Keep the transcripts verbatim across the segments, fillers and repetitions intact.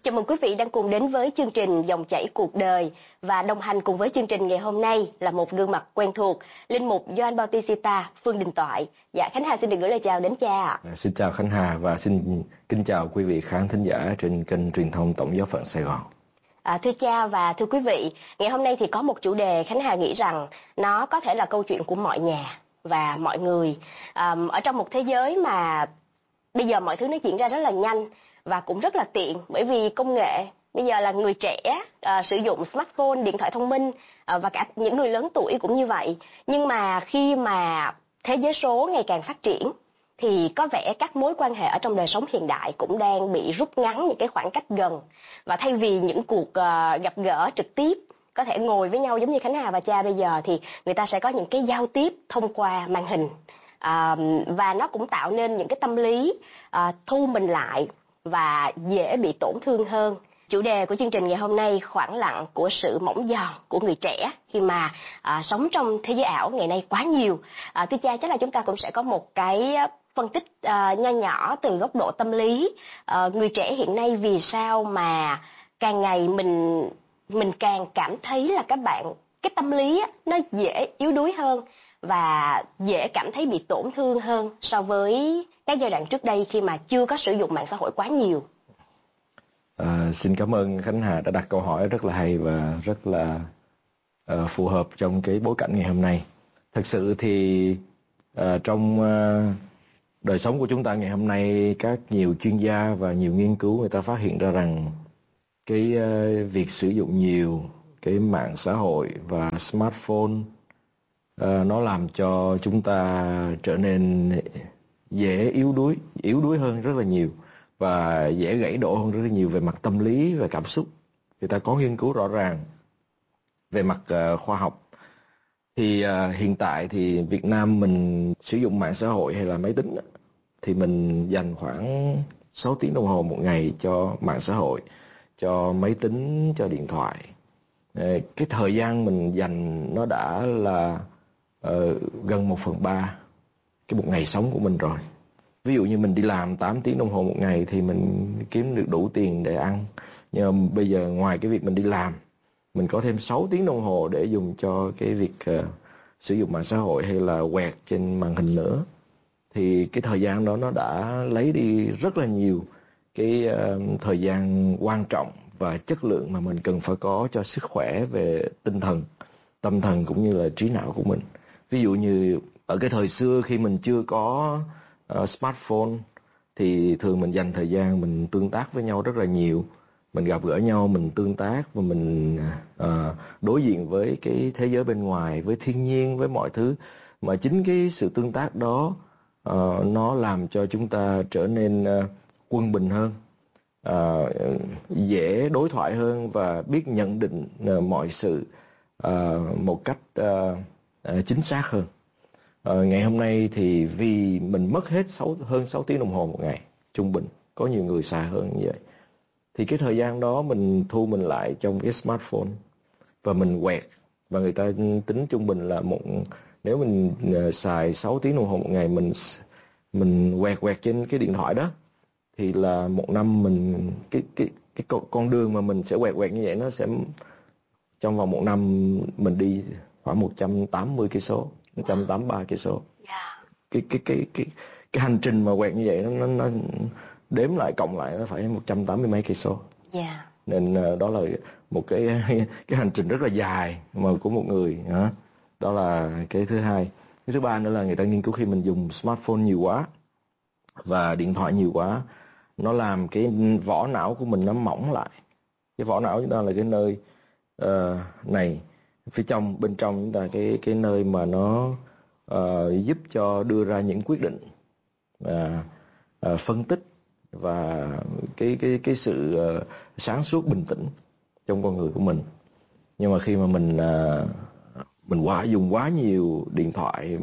Chào mừng quý vị đang cùng đến với chương trình Dòng chảy cuộc đời, và đồng hành cùng với chương trình ngày hôm nay là một gương mặt quen thuộc, linh mục Gioan Bautista Phương Đình Toại. Dạ, Khánh Hà xin được gửi lời chào đến cha ạ. À, xin chào Khánh Hà và xin kính chào quý vị khán thính giả trên kênh truyền thông Tổng giáo phận Sài Gòn. À, thưa cha và thưa quý vị, ngày hôm nay thì có một chủ đề Khánh Hà nghĩ rằng nó có thể là câu chuyện của mọi nhà và mọi người. À, ở trong một thế giới mà bây giờ mọi thứ nó diễn ra rất là nhanh và cũng rất là tiện, bởi vì công nghệ bây giờ là người trẻ à, sử dụng smartphone, điện thoại thông minh à, và cả những người lớn tuổi cũng như vậy. Nhưng mà khi mà thế giới số ngày càng phát triển thì có vẻ các mối quan hệ ở trong đời sống hiện đại cũng đang bị rút ngắn những cái khoảng cách gần. Và thay vì những cuộc uh, gặp gỡ trực tiếp, có thể ngồi với nhau giống như Khánh Hà và cha bây giờ, thì người ta sẽ có những cái giao tiếp thông qua màn hình. Uh, và nó cũng tạo nên những cái tâm lý uh, thu mình lại và dễ bị tổn thương hơn. Chủ đề của chương trình ngày hôm nay, khoảng lặng của sự mỏng giòn của người trẻ khi mà à, sống trong thế giới ảo ngày nay quá nhiều. À, thưa cha, chắc là chúng ta cũng sẽ có một cái phân tích à, nho nhỏ từ góc độ tâm lý. À, người trẻ hiện nay vì sao mà càng ngày mình mình càng cảm thấy là các bạn, cái tâm lý á, nó dễ yếu đuối hơn và dễ cảm thấy bị tổn thương hơn so với cái giai đoạn trước đây khi mà chưa có sử dụng mạng xã hội quá nhiều. À, xin cảm ơn Khánh Hà đã đặt câu hỏi rất là hay và rất là uh, phù hợp trong cái bối cảnh ngày hôm nay. Thật sự thì uh, trong uh, đời sống của chúng ta ngày hôm nay, các nhiều chuyên gia và nhiều nghiên cứu người ta phát hiện ra rằng cái uh, việc sử dụng nhiều cái mạng xã hội và smartphone uh, nó làm cho chúng ta trở nên dễ yếu đuối, yếu đuối hơn rất là nhiều, và dễ gãy đổ hơn rất là nhiều về mặt tâm lý và cảm xúc. Người ta có nghiên cứu rõ ràng về mặt uh, khoa học. Thì uh, hiện tại thì Việt Nam mình sử dụng mạng xã hội hay là máy tính thì mình dành khoảng sáu tiếng đồng hồ một ngày cho mạng xã hội, cho máy tính, cho điện thoại. Uh, cái thời gian mình dành nó đã là uh, gần một phần ba cái một ngày sống của mình rồi. Ví dụ như mình đi làm tám tiếng đồng hồ một ngày thì mình kiếm được đủ tiền để ăn. Nhưng mà bây giờ ngoài cái việc mình đi làm, mình có thêm sáu tiếng đồng hồ để dùng cho cái việc uh, sử dụng mạng xã hội hay là quẹt trên màn hình nữa. Thì cái thời gian đó nó đã lấy đi rất là nhiều cái uh, thời gian quan trọng và chất lượng mà mình cần phải có cho sức khỏe về tinh thần, tâm thần cũng như là trí não của mình. Ví dụ như ở cái thời xưa khi mình chưa có Uh, smartphone thì thường mình dành thời gian mình tương tác với nhau rất là nhiều. Mình gặp gỡ nhau, mình tương tác và mình uh, đối diện với cái thế giới bên ngoài, với thiên nhiên, với mọi thứ. Mà chính cái sự tương tác đó uh, nó làm cho chúng ta trở nên uh, quân bình hơn, uh, dễ đối thoại hơn và biết nhận định uh, mọi sự uh, một cách uh, uh, chính xác hơn. Ờ, ngày hôm nay thì vì mình mất hết sáu, hơn sáu tiếng đồng hồ một ngày trung bình, có nhiều người xài hơn như vậy, thì cái thời gian đó mình thu mình lại trong cái smartphone và mình quẹt, và người ta tính trung bình là một, nếu mình uh, xài sáu tiếng đồng hồ một ngày, mình mình quẹt quẹt trên cái điện thoại đó thì là một năm mình cái cái cái con, con đường mà mình sẽ quẹt quẹt như vậy nó sẽ trong vòng một năm mình đi khoảng một trăm tám mươi cây số, một trăm tám mươi ba cây số. Cái cái cái cái cái hành trình mà quẹt như vậy nó nó, nó đếm lại cộng lại nó phải một trăm tám mươi mấy cây số. Yeah. Nên uh, đó là một cái cái hành trình rất là dài mà của một người hả? Đó là cái thứ hai. Cái thứ ba nữa là người ta nghiên cứu khi mình dùng smartphone nhiều quá và điện thoại nhiều quá, nó làm cái vỏ não của mình nó mỏng lại. Cái vỏ não chúng ta là cái nơi uh, này, phía trong, bên trong chúng ta, cái cái nơi mà nó uh, giúp cho đưa ra những quyết định, uh, uh, phân tích và cái cái cái sự uh, sáng suốt, bình tĩnh trong con người của mình. Nhưng mà khi mà mình uh, mình quá dùng quá nhiều điện thoại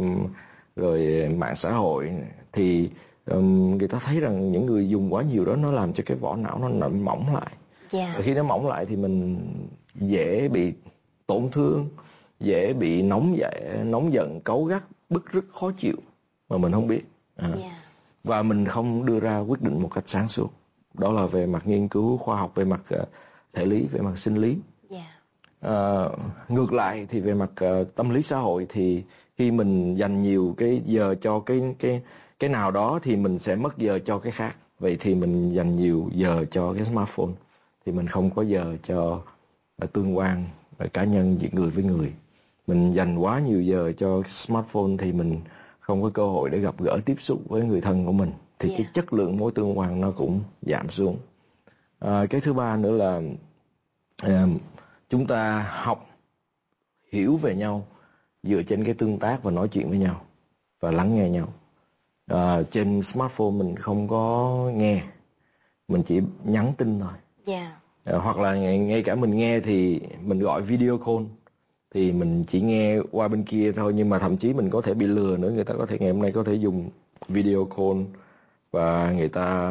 rồi mạng xã hội thì um, người ta thấy rằng những người dùng quá nhiều đó nó làm cho cái vỏ não nó nở mỏng lại. Yeah. Và khi nó mỏng lại thì mình dễ bị tổn thương, dễ bị nóng giận, nóng giận, cáu gắt, bức rứt, khó chịu mà mình không biết. À. Yeah. Và mình không đưa ra quyết định một cách sáng suốt. đó là về mặt nghiên cứu khoa học, về mặt uh, thể lý, về mặt sinh lý. Yeah. Uh, ngược lại thì về mặt uh, tâm lý xã hội thì khi mình dành nhiều cái giờ cho cái cái cái nào đó thì mình sẽ mất giờ cho cái khác. Vậy thì mình dành nhiều giờ cho cái smartphone thì mình không có giờ cho uh, tương quan uh, cá nhân giữa người với người. Mình dành quá nhiều giờ cho smartphone thì mình không có cơ hội để gặp gỡ tiếp xúc với người thân của mình, thì yeah. cái chất lượng mối tương quan nó cũng giảm xuống. À, cái thứ ba nữa là à, chúng ta học hiểu về nhau dựa trên cái tương tác và nói chuyện với nhau và lắng nghe nhau. À, trên smartphone mình không có nghe, mình chỉ nhắn tin thôi. Yeah. À, hoặc là ngay, ngay cả mình nghe thì mình gọi video call thì mình chỉ nghe qua bên kia thôi, nhưng mà thậm chí mình có thể bị lừa nữa. Người ta có thể ngày hôm nay có thể dùng video call và người ta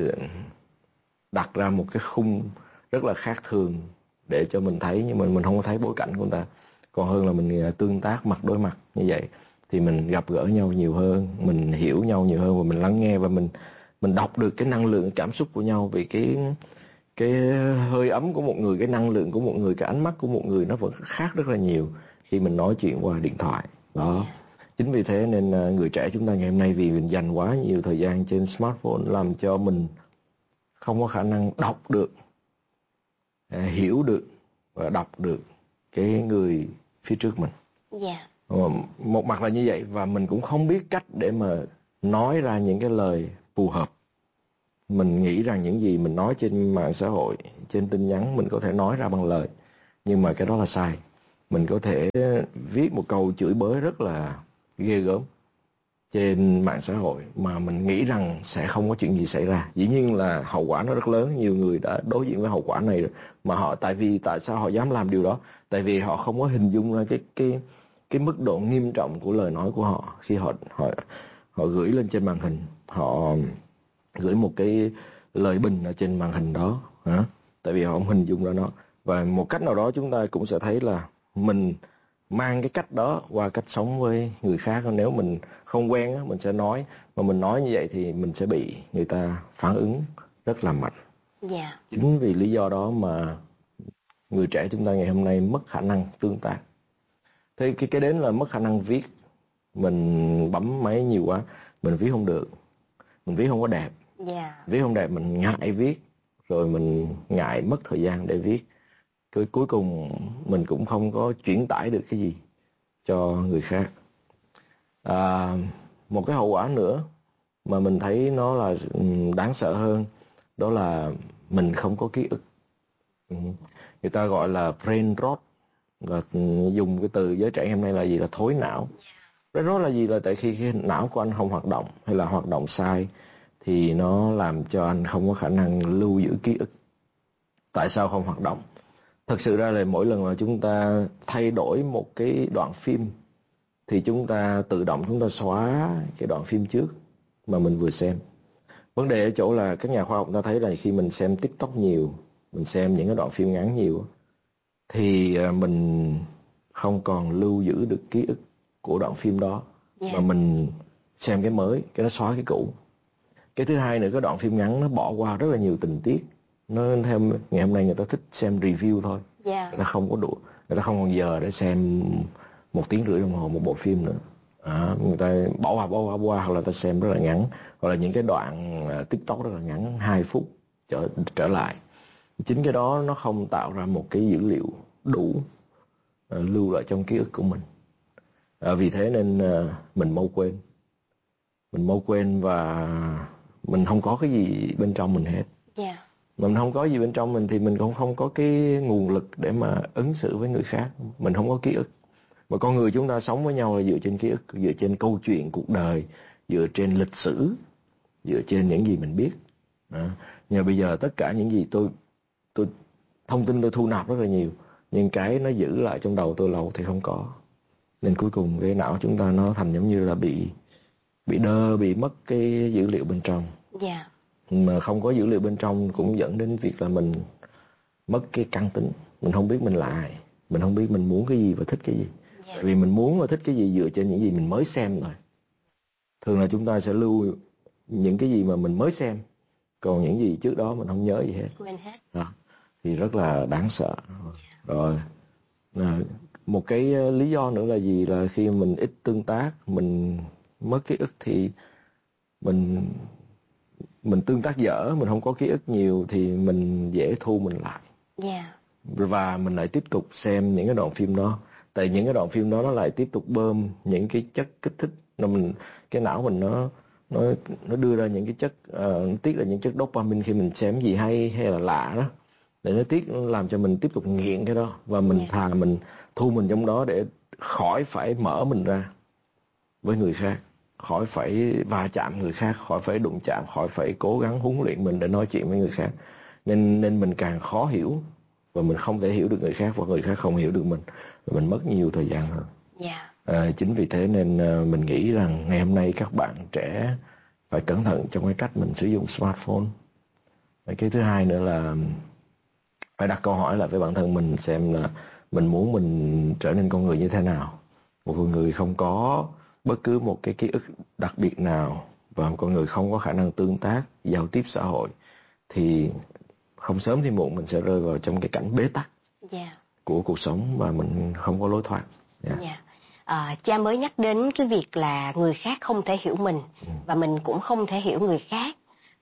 đặt ra một cái khung rất là khác thường để cho mình thấy, nhưng mà mình không có thấy bối cảnh của người ta. Còn hơn là mình tương tác mặt đối mặt như vậy thì mình gặp gỡ nhau nhiều hơn, mình hiểu nhau nhiều hơn và mình lắng nghe và mình mình đọc được cái năng lượng cảm xúc của nhau. Vì cái cái hơi ấm của một người, cái năng lượng của một người, cái ánh mắt của một người nó vẫn khác rất là nhiều khi mình nói chuyện qua điện thoại đó. Chính vì thế nên người trẻ chúng ta ngày hôm nay vì mình dành quá nhiều thời gian trên smartphone làm cho mình không có khả năng đọc được, hiểu được và đọc được cái người phía trước mình. Yeah. Một mặt là như vậy, và mình cũng không biết cách để mà nói ra những cái lời phù hợp. Mình nghĩ rằng những gì mình nói trên mạng xã hội, trên tin nhắn mình có thể nói ra bằng lời, nhưng mà cái đó là sai. Mình có thể viết một câu chửi bới rất là ghê gớm trên mạng xã hội mà mình nghĩ rằng sẽ không có chuyện gì xảy ra. Dĩ nhiên là hậu quả nó rất lớn, nhiều người đã đối diện với hậu quả này rồi. Mà họ, tại vì tại sao họ dám làm điều đó? Tại vì họ không có hình dung ra cái cái cái mức độ nghiêm trọng của lời nói của họ khi họ họ họ gửi lên trên màn hình, họ gửi một cái lời bình ở trên màn hình đó, hả? Tại vì họ không hình dung ra nó. Và một cách nào đó chúng ta cũng sẽ thấy là mình mang cái cách đó qua cách sống với người khác. Nếu mình không quen mình sẽ nói, mà mình nói như vậy thì mình sẽ bị người ta phản ứng rất là mạnh. Yeah. Chính vì lý do đó mà người trẻ chúng ta ngày hôm nay mất khả năng tương tác. Thế cái cái đến là mất khả năng viết. Mình bấm máy nhiều quá, mình viết không được, mình viết không có đẹp. Yeah. Viết không đẹp mình ngại viết, rồi mình ngại mất thời gian để viết. Cuối, cuối cùng mình cũng không có chuyển tải được cái gì cho người khác. À, một cái hậu quả nữa mà mình thấy nó là đáng sợ hơn, đó là mình không có ký ức. Người ta gọi là brain rot, và dùng cái từ giới trẻ hôm nay là gì, là thối não. Brain rot là gì? Là tại khi cái não của anh không hoạt động hay là hoạt động sai thì nó làm cho anh không có khả năng lưu giữ ký ức. Tại sao không hoạt động? Thật sự ra là mỗi lần mà chúng ta thay đổi một cái đoạn phim thì chúng ta tự động chúng ta xóa cái đoạn phim trước mà mình vừa xem. Vấn đề ở chỗ là các nhà khoa học ta thấy là khi mình xem TikTok nhiều, mình xem những cái đoạn phim ngắn nhiều thì mình không còn lưu giữ được ký ức của đoạn phim đó. Yeah. Mà mình xem cái mới, cái nó xóa cái cũ. Cái thứ hai nữa, cái đoạn phim ngắn nó bỏ qua rất là nhiều tình tiết. Nó theo ngày hôm nay người ta thích xem review thôi. Yeah. Người ta không có đủ, người ta không còn giờ để xem một tiếng rưỡi đồng hồ một bộ phim nữa. À, người ta bỏ qua bỏ qua bỏ qua hoặc là ta xem rất là ngắn, hoặc là những cái đoạn uh, TikTok rất là ngắn, hai phút trở trở lại. Chính cái đó nó không tạo ra một cái dữ liệu đủ uh, lưu lại trong ký ức của mình. À, vì thế nên uh, mình mau quên, mình mau quên và mình không có cái gì bên trong mình hết. Yeah. Mình không có gì bên trong mình thì mình cũng không có cái nguồn lực để mà ứng xử với người khác. Mình không có ký ức. Mà con người chúng ta sống với nhau là dựa trên ký ức, dựa trên câu chuyện cuộc đời, dựa trên lịch sử, dựa trên những gì mình biết. À, nhưng bây giờ tất cả những gì tôi tôi thông tin tôi thu nạp rất là nhiều, nhưng cái nó giữ lại trong đầu tôi lâu thì không có. Nên cuối cùng cái não chúng ta nó thành giống như là bị bị đơ, bị mất cái dữ liệu bên trong. Yeah. Mà không có dữ liệu bên trong cũng dẫn đến việc là mình mất cái căn tính. Mình không biết mình là ai, mình không biết mình muốn cái gì và thích cái gì. Yeah. Tại vì mình muốn và thích cái gì dựa trên những gì mình mới xem thôi. Thường là chúng ta sẽ lưu những cái gì mà mình mới xem, còn những gì trước đó mình không nhớ gì hết. Quên hết. Đó. Thì rất là đáng sợ. Rồi à, một cái lý do nữa là gì, là khi mình ít tương tác, mình mất ký ức thì mình mình tương tác dở, mình không có ký ức nhiều thì mình dễ thu mình lại. Yeah. Và mình lại tiếp tục xem những cái đoạn phim đó, tại những cái đoạn phim đó nó lại tiếp tục bơm những cái chất kích thích, nó mình cái não mình nó nó nó đưa ra những cái chất uh, nó tiết ra những chất dopamine khi mình xem gì hay hay là lạ đó, để nó tiết, nó làm cho mình tiếp tục nghiện cái đó, và mình thà mình thu mình trong đó để khỏi phải mở mình ra với người khác, khỏi phải va chạm người khác, khỏi phải đụng chạm, khỏi phải cố gắng huấn luyện mình để nói chuyện với người khác. Nên nên mình càng khó hiểu và mình không thể hiểu được người khác, và người khác không hiểu được mình, và mình mất nhiều thời gian hơn. Yeah. À, chính vì thế nên uh, mình nghĩ rằng ngày hôm nay các bạn trẻ phải cẩn thận trong cái cách mình sử dụng smartphone. Cái thứ hai nữa là phải đặt câu hỏi lại với bản thân mình, xem là mình muốn mình trở nên con người như thế nào. Một con người không có bất cứ một cái ký ức đặc biệt nào, và một con người không có khả năng tương tác, giao tiếp xã hội, thì không sớm thì muộn mình sẽ rơi vào trong cái cảnh bế tắc Yeah. của cuộc sống và mình không có lối thoát. Yeah. Yeah. À, cha mới nhắc đến cái việc là người khác không thể hiểu mình, ừ. và mình cũng không thể hiểu người khác,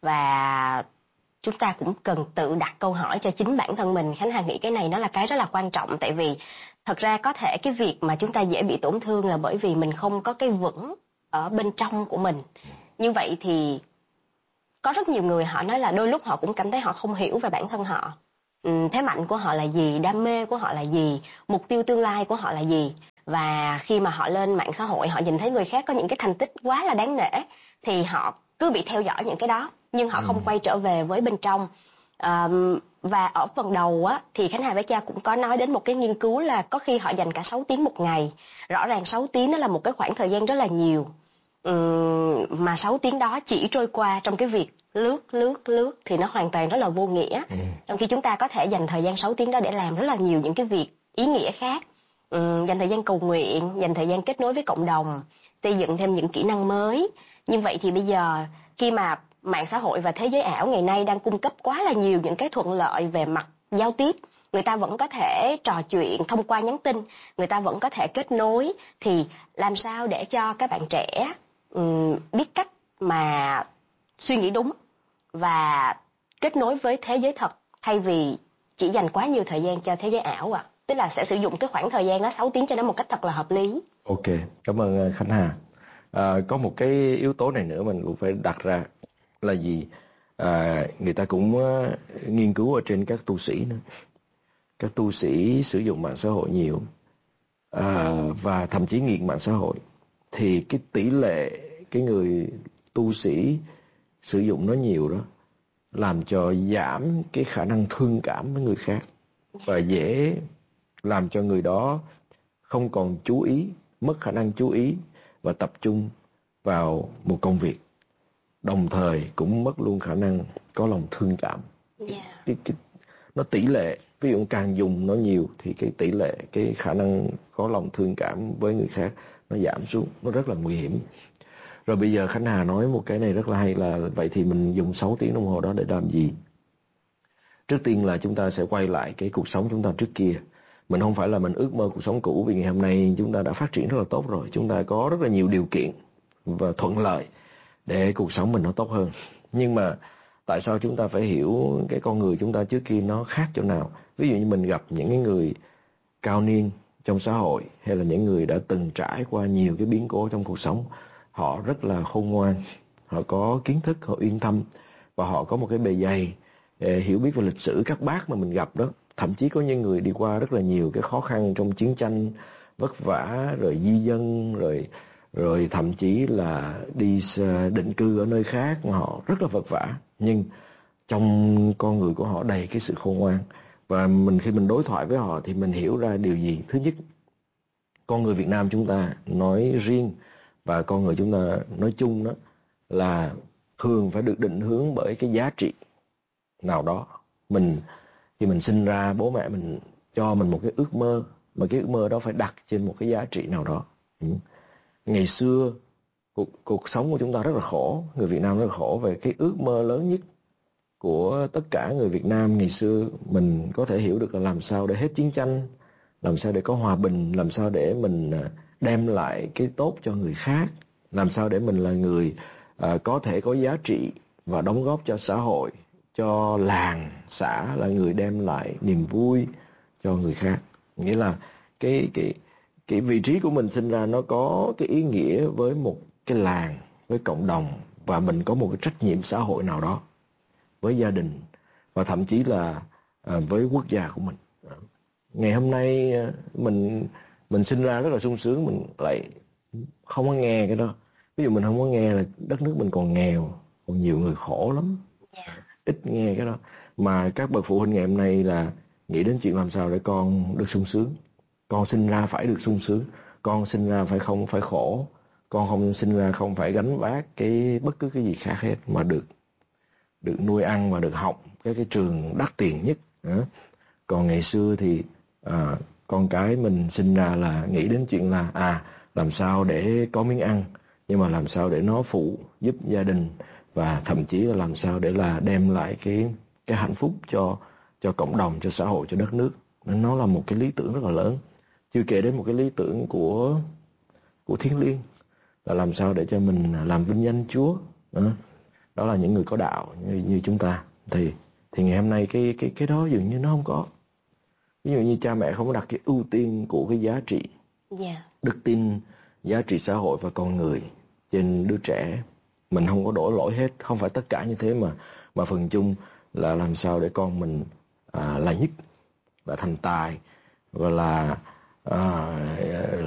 và chúng ta cũng cần tự đặt câu hỏi cho chính bản thân mình. Khánh Hà nghĩ cái này nó là cái rất là quan trọng, tại vì thật ra có thể cái việc mà chúng ta dễ bị tổn thương là bởi vì mình không có cái vững ở bên trong của mình. Như vậy thì có rất nhiều người họ nói là đôi lúc họ cũng cảm thấy họ không hiểu về bản thân họ. Ừ, thế mạnh của họ là gì, đam mê của họ là gì, mục tiêu tương lai của họ là gì. Và khi mà họ lên mạng xã hội, họ nhìn thấy người khác có những cái thành tích quá là đáng nể, thì họ cứ bị theo dõi những cái đó, nhưng họ ừ. không quay trở về với bên trong. À, và ở phần đầu á, thì Khánh Hà với cha cũng có nói đến một cái nghiên cứu là có khi họ dành cả sáu tiếng một ngày. Rõ ràng sáu tiếng đó là một cái khoảng thời gian rất là nhiều. Uhm, mà sáu tiếng đó chỉ trôi qua trong cái việc lướt, lướt, lướt thì nó hoàn toàn rất là vô nghĩa. Ừ. Trong khi chúng ta có thể dành thời gian sáu tiếng đó để làm rất là nhiều những cái việc ý nghĩa khác. Uhm, dành thời gian cầu nguyện, dành thời gian kết nối với cộng đồng, xây dựng thêm những kỹ năng mới. Như vậy thì bây giờ khi mà mạng xã hội và thế giới ảo ngày nay đang cung cấp quá là nhiều những cái thuận lợi về mặt giao tiếp, người ta vẫn có thể trò chuyện thông qua nhắn tin, người ta vẫn có thể kết nối, thì làm sao để cho các bạn trẻ um, biết cách mà suy nghĩ đúng và kết nối với thế giới thật, thay vì chỉ dành quá nhiều thời gian cho thế giới ảo ạ? À? Tức là sẽ sử dụng cái khoảng thời gian đó sáu tiếng cho nó một cách thật là hợp lý. Ok, cảm ơn Khánh Hà. À, có một cái yếu tố này nữa mình cũng phải đặt ra là gì? À, người ta cũng uh, nghiên cứu ở trên các tu sĩ nữa. Các tu sĩ sử dụng mạng xã hội nhiều, à, và thậm chí nghiện mạng xã hội, thì cái tỷ lệ cái người tu sĩ sử dụng nó nhiều đó làm cho giảm cái khả năng thương cảm với người khác, và dễ làm cho người đó không còn chú ý, mất khả năng chú ý và tập trung vào một công việc, đồng thời cũng mất luôn khả năng có lòng thương cảm. Yeah. Cái, cái, nó tỷ lệ, ví dụ càng dùng nó nhiều thì cái tỷ lệ, cái khả năng có lòng thương cảm với người khác nó giảm xuống, nó rất là nguy hiểm. Rồi bây giờ Khánh Hà nói một cái này rất là hay, là vậy thì mình dùng sáu tiếng đồng hồ đó để làm gì? Trước tiên là chúng ta sẽ quay lại cái cuộc sống chúng ta trước kia. Mình không phải là mình ước mơ cuộc sống cũ, vì ngày hôm nay chúng ta đã phát triển rất là tốt rồi, chúng ta có rất là nhiều điều kiện và thuận lợi để cuộc sống mình nó tốt hơn. Nhưng mà tại sao chúng ta phải hiểu cái con người chúng ta trước kia nó khác chỗ nào? Ví dụ như mình gặp những cái người cao niên trong xã hội, hay là những người đã từng trải qua nhiều cái biến cố trong cuộc sống, họ rất là khôn ngoan, họ có kiến thức, họ uyên thâm, và họ có một cái bề dày hiểu biết về lịch sử. Các bác mà mình gặp đó, thậm chí có những người đi qua rất là nhiều cái khó khăn trong chiến tranh, vất vả, rồi di dân, rồi rồi thậm chí là đi định cư ở nơi khác mà họ rất là vất vả, nhưng trong con người của họ đầy cái sự khôn ngoan. Và mình khi mình đối thoại với họ thì mình hiểu ra điều gì? Thứ nhất, con người Việt Nam chúng ta nói riêng và con người chúng ta nói chung đó là thường phải được định hướng bởi cái giá trị nào đó. Mình khi mình sinh ra, bố mẹ mình cho mình một cái ước mơ, mà cái ước mơ đó phải đặt trên một cái giá trị nào đó. Ừ. Ngày xưa cuộc, cuộc sống của chúng ta rất là khổ, người Việt Nam rất là khổ về cái ước mơ lớn nhất của tất cả người Việt Nam ngày xưa, mình có thể hiểu được là làm sao để hết chiến tranh, làm sao để có hòa bình, làm sao để mình đem lại cái tốt cho người khác, làm sao để mình là người à, có thể có giá trị và đóng góp cho xã hội, cho làng, xã, là người đem lại niềm vui cho người khác. Nghĩa là cái cái cái vị trí của mình sinh ra nó có cái ý nghĩa với một cái làng, với cộng đồng, và mình có một cái trách nhiệm xã hội nào đó với gia đình, và thậm chí là à, với quốc gia của mình. Ngày hôm nay mình mình sinh ra rất là sung sướng, mình lại không có nghe cái đó. Ví dụ mình không có nghe là đất nước mình còn nghèo, còn nhiều người khổ lắm, ít nghe cái đó. Mà các bậc phụ huynh ngày hôm nay là nghĩ đến chuyện làm sao để con được sung sướng. Con sinh ra phải được sung sướng, con sinh ra phải không phải khổ, con không sinh ra không phải gánh vác cái bất cứ cái gì khác hết, mà được được nuôi ăn và được học cái cái trường đắt tiền nhất. Còn ngày xưa thì à, con cái mình sinh ra là nghĩ đến chuyện là à làm sao để có miếng ăn, nhưng mà làm sao để nó phụ giúp gia đình, và thậm chí là làm sao để là đem lại cái cái hạnh phúc cho cho cộng đồng, cho xã hội, cho đất nước. Nên nó là một cái lý tưởng rất là lớn. Chưa kể đến một cái lý tưởng của của thiêng liêng là làm sao để cho mình làm vinh danh Chúa. Đó, đó là những người có đạo như, như chúng ta. Thì thì ngày hôm nay cái cái cái đó dường như nó không có. Ví dụ như cha mẹ không có đặt cái ưu tiên của cái giá trị, yeah. đức tin, giá trị xã hội và con người trên đứa trẻ. Mình không có đổ lỗi hết, không phải tất cả như thế, mà mà phần chung là làm sao để con mình à, là nhất, là thành tài, và là à,